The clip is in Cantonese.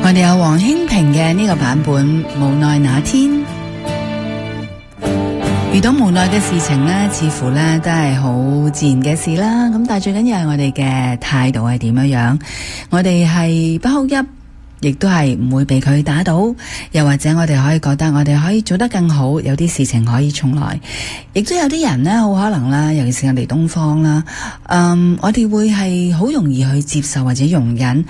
我哋有黃興平嘅呢個版本，無奈那天遇到無奈嘅事情呢，似乎呢都係好自然嘅事啦。咁但係最緊要係我哋嘅態度係點樣，我哋係不哭泣，亦都係唔會被佢打倒，又或者我哋可以覺得我哋可以做得更好，有啲事情可以重來。亦都有啲人呢，好可能啦，尤其是我哋東方啦，我哋會係好容易去接受或者容忍